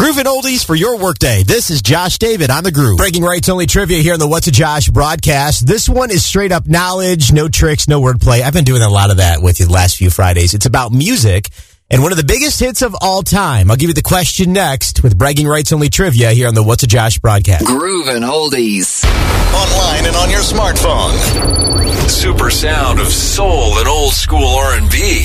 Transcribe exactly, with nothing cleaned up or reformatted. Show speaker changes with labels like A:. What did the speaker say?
A: Groovin' oldies for your workday. This is Josh David on the Groove. Breaking rights only trivia here on the What's a Josh broadcast. This one is straight up knowledge, no tricks, no wordplay. I've been doing a lot of that with you the last few Fridays. It's about music and one of the biggest hits of all time. I'll give you the question next with bragging rights only trivia here on the What's a Josh broadcast.
B: Groovin' oldies.
C: Online and on your smartphone. Super sound of soul and old school R and B.